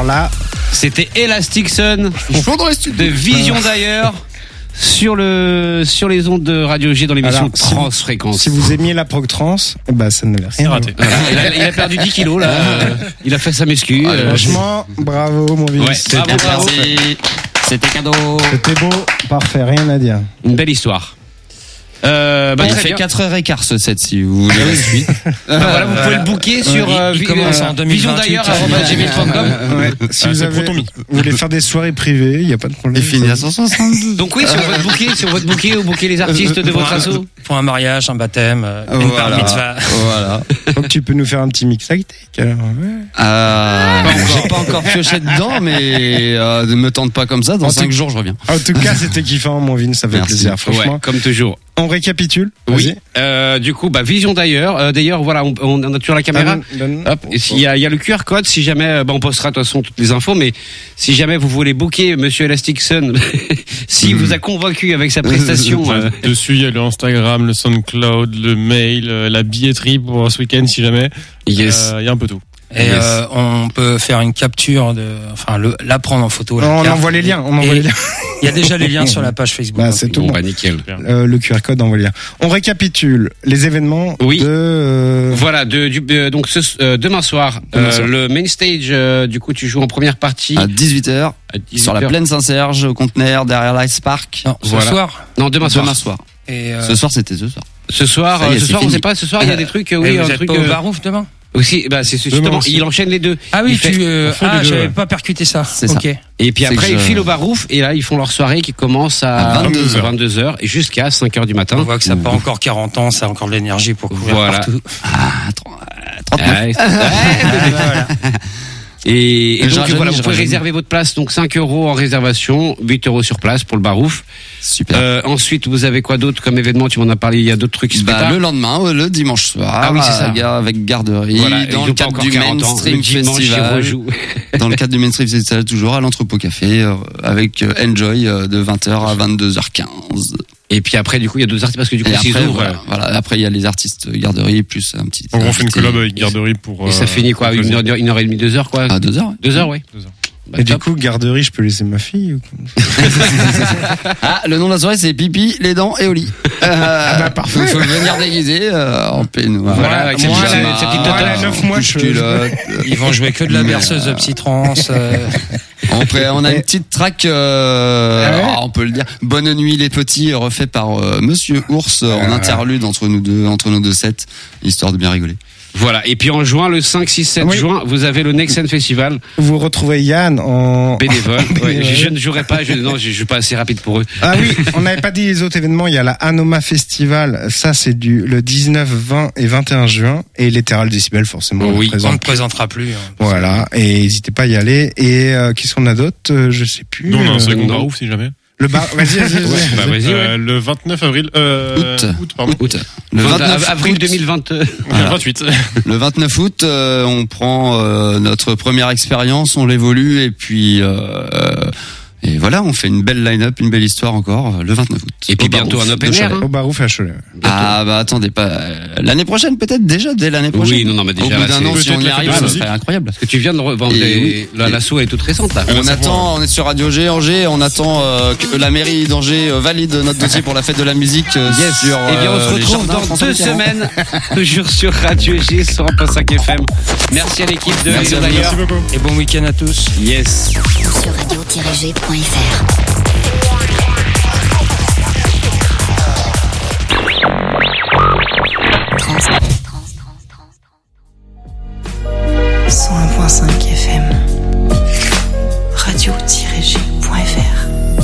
là. C'était Elastic Sun de Vision d'ailleurs. Sur les ondes de Radio G dans l'émission Alors, Transfréquence. Si vous aimiez la prog trans, bah ça n'avait rien raté. Voilà, il a perdu 10 kilos là. Il a fait sa muscu. Franchement, bravo mon Vince. Ouais, bravo. C'était cadeau. C'était beau, parfait, rien à dire. Une belle histoire. Il très fait bien. 4h15 ce set si vous voulez la suite. Voilà, vous pouvez le booker sur il commence en 2028. Vision d'ailleurs @gmail.com. Ouais. Si vous voulez faire des soirées privées, il n'y a pas de problème. Il finit à 172. Donc oui, sur votre booker, vous bookez les artistes de votre asso. Pour un mariage, un baptême, une bar mitzvah. Voilà. Donc tu peux nous faire un petit mix high tech alors. Ouais. J'ai pas encore pioché dedans, mais ne me tente pas comme ça. Dans 5 jours, je reviens. En tout cas, c'était kiffant, mon Vin, ça fait Merci. plaisir, franchement. Ouais, comme toujours. On récapitule. Oui. Du coup, Vision d'ailleurs. D'ailleurs, voilà, on a toujours la caméra. Hop. Il y a le QR code. Si jamais, on postera de toute façon toutes les infos. Mais si jamais vous voulez booker Monsieur Elastic Sun, s'il vous a convaincu avec sa prestation. Dessus, il y a le Instagram, le SoundCloud, le mail, la billetterie pour ce week-end si jamais. Yes. Il y a un peu tout. Et on peut faire une capture la prendre en photo. On envoie les liens. Il y a déjà les liens sur la page Facebook. Bah, c'est tout. Bon, nickel. Le QR code, envoie les liens. On récapitule les événements de. Voilà, donc demain soir, le main stage. Du coup, tu joues en première partie À 18h. Sur la plaine Saint-Serge, au conteneur, derrière l'Ice Park. Non, ce soir. Non, demain soir. Et Ce soir, c'était ce soir. Ce soir, Ça y est, on fini. sait pas. Ce soir, il y a des trucs. vous êtes pas au Barouf demain? Aussi, c'est justement, il enchaîne les deux. Ah oui, j'avais ouais. pas percuté ça. C'est ok. ça. Et puis C'est après, que ils filent au Barouf et là, ils font leur soirée qui commence à 22h et jusqu'à 5h du matin. On voit que ça n'a pas encore 40 ans, ça a encore de l'énergie pour courir partout. Ah, 39. Voilà. Et donc rajeuni, voilà, vous je pouvez rajeuni. réserver votre place, donc 5 € en réservation, 8 € sur place pour le Barouf. Super. Ensuite, vous avez quoi d'autre comme événement? Tu m'en as parlé, il y a d'autres trucs qui se préparent. Le lendemain, le dimanche soir. Ah oui, c'est ça. Avec Garderie. Voilà, dans ils le ont pas cadre encore du 40 ans. Mainstream Le dimanche, ils Festival. rejouent. Dans le cadre du Mainstream Festival, toujours à l'Entrepôt Café, avec Enjoy de 20h à 22h15. Et puis après, du coup, il y a d'autres artistes parce que du coup, Et s'ils après, ouvrent. voilà. Après, il y a les artistes Garderie plus un petit. En gros, on fait une collab avec Garderie pour. Et ça finit quoi? 1h30, 2h quoi? À 2h. 2h, oui. 2 heures. Et du coup, garderie, je peux laisser ma fille ou quoi? Ah, le nom de la soirée, c'est Pipi, les dents et Oli. parfait. Il faut venir déguisé en peignoir. Voilà, avec cette petite Moi, tête. à 9 mois, culotte. Ils vont jouer que de la berceuse de psytrance. On a une petite track, on peut le dire. Bonne nuit les petits, refait par Monsieur Ours en interlude entre nos deux sets, histoire de bien rigoler. Voilà. Et puis en juin, le 5, 6, 7 juin, vous avez le Nexen Festival. Vous retrouvez Yann en Bénévole. Ouais, je ne jouerai pas, je suis pas assez rapide pour eux. Ah oui, on n'avait pas dit les autres événements. Il y a la Anoma Festival. Ça, c'est le 19, 20 et 21 juin. Et l'Ethereal Decibel, forcément. Oui, On ne présentera plus. Voilà. Et n'hésitez pas à y aller. Et, qu'est-ce qu'on a d'autre? Je sais plus. Nous, on a un second Barouf si jamais. Le bar, vas-y. Vas-y. Le 29 avril. Août. Le 29 avril août. 2020. Le 28. Le 29 août, on prend notre première expérience, on l'évolue et puis et voilà, on fait une belle line-up, une belle histoire encore le 29 août. Et puis bientôt un open air. Au Barouf à Cholet. Ah bah attendez, pas l'année prochaine peut-être déjà, dès l'année prochaine. Oui, non, mais déjà, au bout là, d'un an, c'est si on y peut-être arrive, la ça musique. serait incroyable. Parce que tu viens de revendre l'assaut, elle est toute récente là. On attend, on est sur Radio G Angers, on attend que la mairie d'Angers valide notre dossier pour la fête de la musique sur Eh bien, on se les retrouve jardins dans François 2 Mitterrand. semaines, toujours sur Radio G 100.5 FM. Merci à l'équipe de Vision d'ailleurs. Merci beaucoup. Et bon week-end à tous. Yes. Sur radio-g.fr. Trans. 101.5 FM. Radio-g.fr.